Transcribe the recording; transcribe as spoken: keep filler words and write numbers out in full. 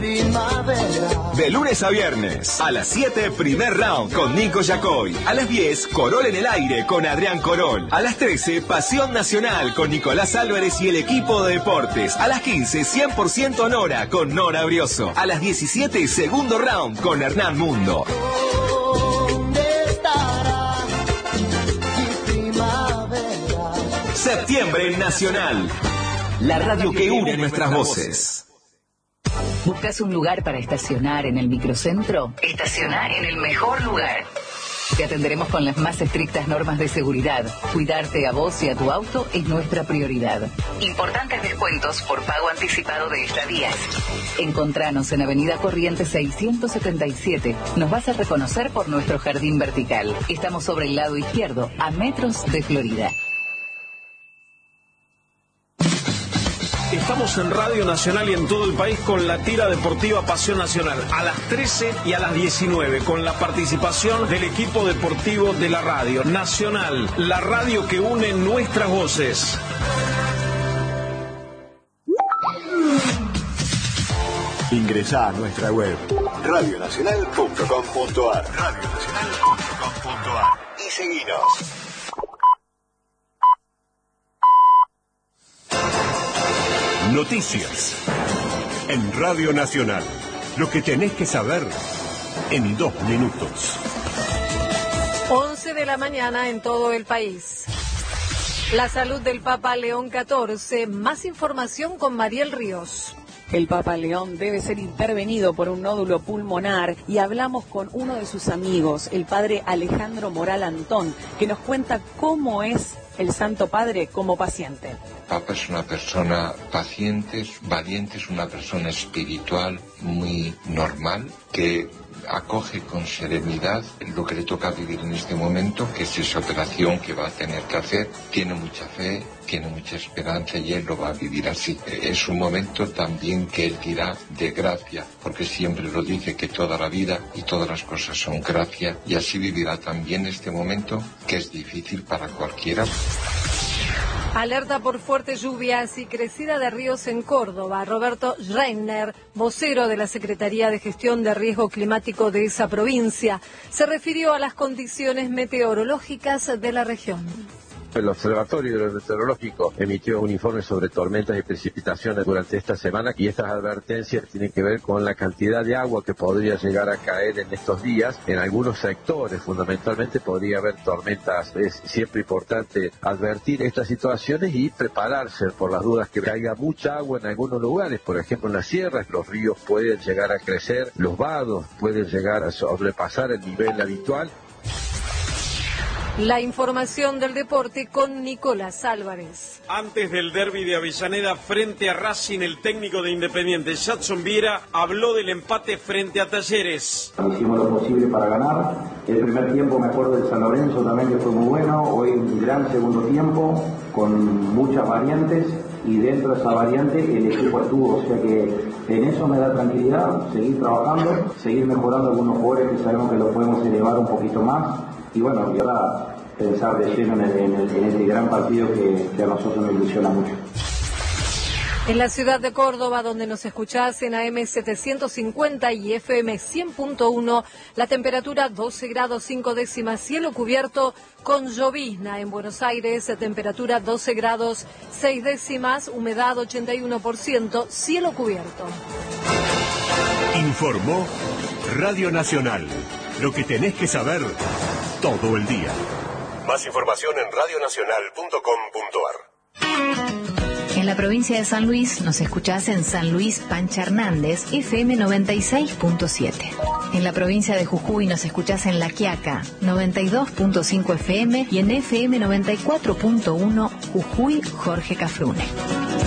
De lunes a viernes, a las siete, primer round con Nico Yacoy. A las diez, Corol en el aire con Adrián Corol. A las trece, Pasión Nacional con Nicolás Álvarez y el equipo de deportes. A las quince, cien por ciento Nora con Nora Brioso. A las diecisiete, segundo round con Hernán Mundo. Septiembre Nacional. La radio que une nuestras voces. ¿Buscas un lugar para estacionar en el microcentro? Estacionar en el mejor lugar. Te atenderemos con las más estrictas normas de seguridad. Cuidarte a vos y a tu auto es nuestra prioridad. Importantes descuentos por pago anticipado de estadías. Encontranos en Avenida Corrientes seiscientos setenta y siete. Nos vas a reconocer por nuestro jardín vertical. Estamos sobre el lado izquierdo, a metros de Florida. Estamos en Radio Nacional y en todo el país con la tira deportiva Pasión Nacional a las trece y a las diecinueve con la participación del equipo deportivo de la Radio Nacional, la radio que une nuestras voces. Ingresá a nuestra web radio nacional punto com punto ar radio nacional punto com punto ar y seguinos. Noticias en Radio Nacional. Lo que tenés que saber en dos minutos. once de la mañana en todo el país. La salud del Papa León catorce. Más información con Mariel Ríos. El Papa León debe ser intervenido por un nódulo pulmonar y hablamos con uno de sus amigos, el padre Alejandro Moral Antón, que nos cuenta cómo es el Santo Padre como paciente. El Papa es una persona paciente, valiente, es una persona espiritual muy normal, que acoge con serenidad lo que le toca vivir en este momento, que es esa operación que va a tener que hacer. Tiene mucha fe, tiene mucha esperanza y él lo va a vivir así. Es un momento también que él dirá de gracia, porque siempre lo dice que toda la vida y todas las cosas son gracia, y así vivirá también este momento que es difícil para cualquiera. Alerta por fuertes lluvias y crecida de ríos en Córdoba. Roberto Reiner, vocero de la Secretaría de Gestión de Riesgo Climático de esa provincia, se refirió a las condiciones meteorológicas de la región. El Observatorio Meteorológico emitió un informe sobre tormentas y precipitaciones durante esta semana, y estas advertencias tienen que ver con la cantidad de agua que podría llegar a caer en estos días. En algunos sectores, fundamentalmente, podría haber tormentas. Es siempre importante advertir estas situaciones y prepararse por las dudas que caiga mucha agua en algunos lugares. Por ejemplo, en las sierras los ríos pueden llegar a crecer, los vados pueden llegar a sobrepasar el nivel habitual. La información del deporte con Nicolás Álvarez. Antes del derbi de Avellaneda frente a Racing, el técnico de Independiente, Jadson Viera, habló del empate frente a Talleres. Hicimos lo posible para ganar. El primer tiempo, me acuerdo del San Lorenzo también, que fue muy bueno. Hoy un gran segundo tiempo, con muchas variantes, y dentro de esa variante el equipo estuvo. O sea que en eso me da tranquilidad, seguir trabajando, seguir mejorando algunos jugadores que sabemos que los podemos elevar un poquito más. Y bueno, y ahora pensar de lleno en, el, en, el, en este gran partido que, que a nosotros nos ilusiona mucho. En la ciudad de Córdoba, donde nos escuchás en A M setecientos cincuenta y F M cien punto uno, la temperatura doce grados cinco décimas, cielo cubierto con llovizna. En Buenos Aires, temperatura doce grados seis décimas, humedad ochenta y uno por ciento, cielo cubierto. Informó Radio Nacional. Lo que tenés que saber todo el día. Más información en radio nacional punto com punto ar. En la provincia de San Luis nos escuchás en San Luis Pancha Hernández, F M noventa y seis punto siete. En la provincia de Jujuy nos escuchás en La Quiaca, noventa y dos punto cinco F M, y en F M noventa y cuatro punto uno Jujuy Jorge Cafrune.